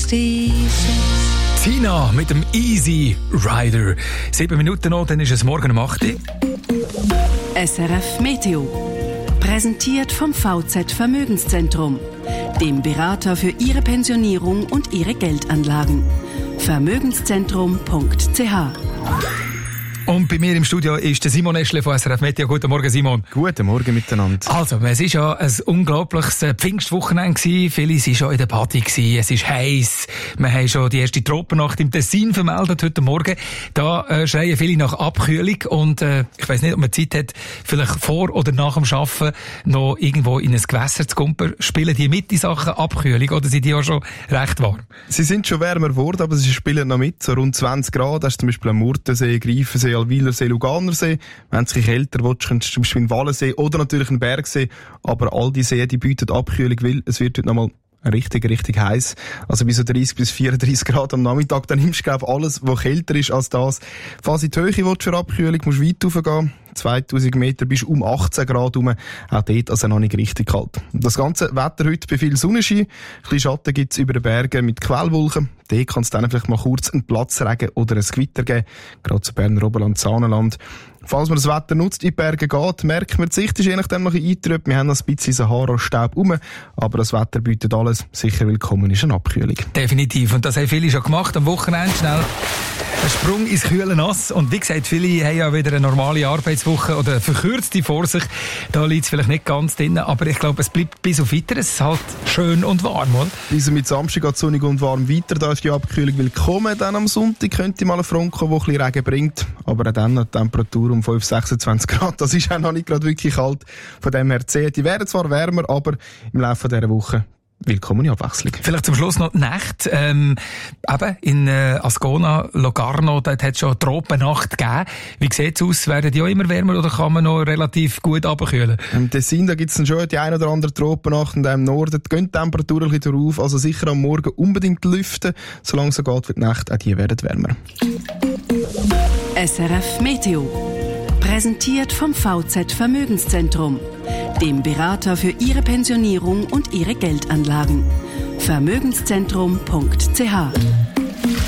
Tina mit dem Easy Rider. 7 Minuten noch, dann ist es morgen um 8 Uhr. SRF Meteo. Präsentiert vom VZ Vermögenszentrum, dem Berater für Ihre Pensionierung und Ihre Geldanlagen. Vermögenszentrum.ch. Und bei mir im Studio ist der Simon Eschle von SRF Meteo. Guten Morgen, Simon. Guten Morgen miteinander. Also, es war ja ein unglaubliches Pfingstwochenende gewesen. Viele waren schon in der Party gewesen. Es ist heiß. Wir haben schon die erste Tropennacht im Tessin vermeldet heute Morgen. Da schreien viele nach Abkühlung. Und ich weiss nicht, ob man Zeit hat, vielleicht vor oder nach dem Arbeiten noch irgendwo in ein Gewässer zu kumpen. Spielen die mit, die Sachen Abkühlung, oder sind die auch schon recht warm? Sie sind schon wärmer geworden, aber sie spielen noch mit. So rund 20 Grad. Das ist zum Beispiel am Murtensee, Greifensee, Alwilersee, Luganersee. Wenn du dich kälter willst, könntest du zum Beispiel in Wallensee oder natürlich einen Bergsee. Aber all die Seen, die bieten Abkühlung, weil es wird heute nochmal richtig heiß. Also bis so 30 bis 34 Grad am Nachmittag. Dann nimmst du, glaube ich, alles, was kälter ist als das. Falls du in die Höhe willst für Abkühlung, musst du weit raufgehen. 2000 Meter bis um 18 Grad rum. Auch dort also noch nicht richtig kalt. Das ganze Wetter heute bei viel Sonnenschein. Ein bisschen Schatten gibt es über den Bergen mit Quellwolken. Dort kann es dann vielleicht mal kurz einen Platzregen oder ein Gewitter geben. Gerade zu Berner Oberland, Saanenland. Falls man das Wetter nutzt, in die Berge geht, merkt man, die Sicht ist je nachdem noch ein bisschen eingetrübt. Wir haben noch ein bisschen Sahara-Staub rum. Aber das Wetter bietet alles. Sicher willkommen ist eine Abkühlung. Definitiv. Und das haben viele schon gemacht. Am Wochenende schnell ein Sprung ins kühle Nass. Und wie gesagt, viele haben ja wieder eine normale Arbeitswoche oder eine verkürzte vor sich. Da liegt es vielleicht nicht ganz drin, aber ich glaube, es bleibt bis auf weiter. Es ist halt schön und warm, oder? Bis mit Samstag geht es sonnig und warm weiter. Da ist die Abkühlung willkommen. Dann am Sonntag könnte mal eine Front kommen, die ein bisschen Regen bringt. Aber auch dann eine Temperatur um 5-26 Grad. Das ist auch noch nicht gerade wirklich kalt. Von dem her zählt. Die werden zwar wärmer, aber im Laufe dieser Woche willkommene Abwechslung. Vielleicht zum Schluss noch die Nacht. Eben in Ascona, Locarno, dort hat es schon eine Tropennacht gegeben. Wie sieht es aus? Werden die auch immer wärmer oder kann man noch relativ gut abkühlen? Im Tessin, da gibt es dann schon die ein oder andere Tropennacht und im Norden gehen die Temperaturen ein bisschen drauf. Also sicher am Morgen unbedingt lüften. Solange es so geht, wird die Nacht, auch die werden wärmer. SRF Meteo. Präsentiert vom VZ Vermögenszentrum, dem Berater für Ihre Pensionierung und Ihre Geldanlagen. Vermögenszentrum.ch.